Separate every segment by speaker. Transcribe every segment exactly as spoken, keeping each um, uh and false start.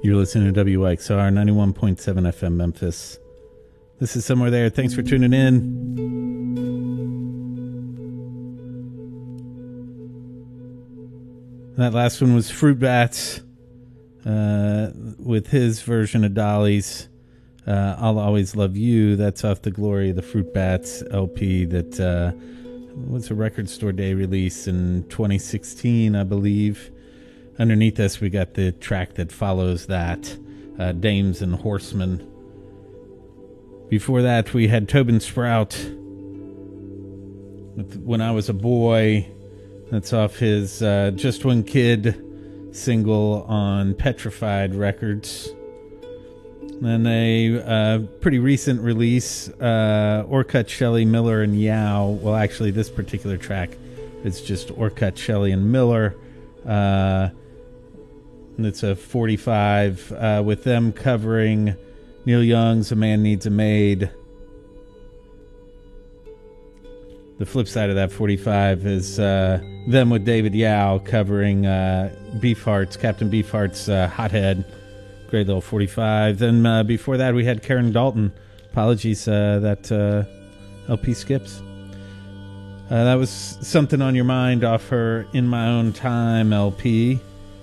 Speaker 1: You're listening to W Y X R ninety-one point seven F M Memphis. This is Somewhere There. Thanks for tuning in. That last one was Fruit Bats uh, with his version of Dolly's uh, I'll Always Love You. That's off the Glory of the Fruit Bats L P that uh, was a Record Store Day release in twenty sixteen, I believe. Underneath us, we got the track that follows that, uh, Dames and Horsemen. Before that, we had Tobin Sprout with When I Was a Boy. That's off his uh, Just One Kid single on Petrified Records. Then a uh, pretty recent release, uh, Orcutt, Shelley, Miller, and Yao. Well, actually, this particular track is just Orcutt, Shelley, and Miller. Uh, and it's a forty-five uh, with them covering Neil Young's A Man Needs a Maid. The flip side of that forty-five is uh, them with David Yao covering uh, Beefheart's, Captain Beefheart's uh, Hothead. Great little forty-five. Then uh, before that, we had Karen Dalton. Apologies, uh, that uh, L P skips. Uh, that was Something on Your Mind off her In My Own Time L P.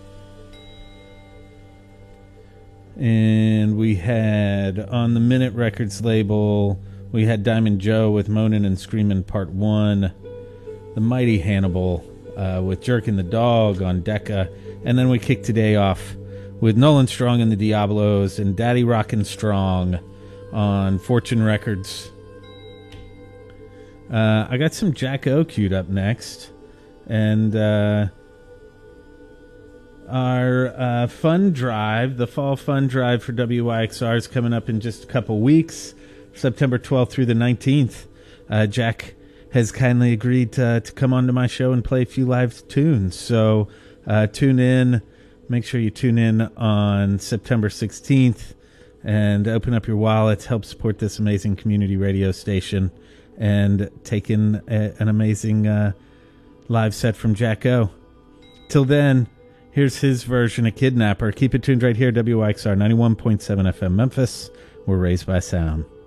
Speaker 1: And we had on the Minute Records label, we had Diamond Joe with Moanin' and Screamin' Part one. The Mighty Hannibal uh, with Jerkin' the Dog on Decca. And then we kicked today off with Nolan Strong and the Diablos and Daddy Rockin' Strong on Fortune Records. Uh, I got some Jack O queued up next. And uh, our uh, fun drive, the fall fun drive for W Y X R is coming up in just a couple weeks. September twelfth through the nineteenth. Uh, Jack has kindly agreed to, to come onto my show and play a few live tunes. So uh, tune in. Make sure you tune in on September sixteenth and open up your wallet. Help support this amazing community radio station and take in a, an amazing uh, live set from Jack O. Till then, here's his version of Kidnapper. Keep it tuned right here, W Y X R ninety-one point seven F M Memphis. We're raised by sound.